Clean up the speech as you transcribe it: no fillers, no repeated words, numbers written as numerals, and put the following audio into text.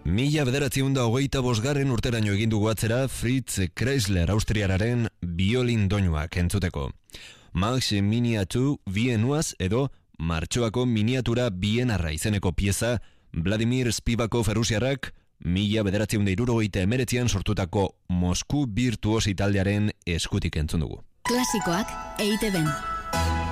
1925 urteraino egin dugu atzera Fritz Kreisler austriararen biolin doinuak entzuteko. Max Miniatu Vienuaz edo Martxoako miniatura bienarra izeneko pieza Vladimir Spivakov errusiarrak 1969an sortutako Mosku Virtuosi taldearen eskutik entzun dugu. Klasikoak EITB-n.